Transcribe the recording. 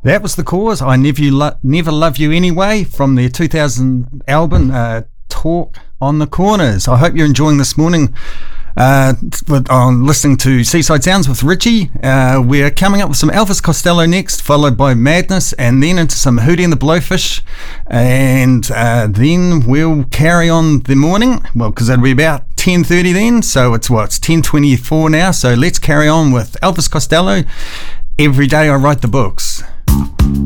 That was The Cause. I Never Love You Anyway from their 2000 album, Talk on the Corners. I hope you're enjoying this morning. I'm listening to Seaside Sounds with Richie. We're coming up with some Elvis Costello next, followed by Madness, and then into some Hootie and the Blowfish, and then we'll carry on the morning. Well, because it'll be about 10:30 then, so it's 10:24 now. So let's carry on with Elvis Costello. Every day I write the books.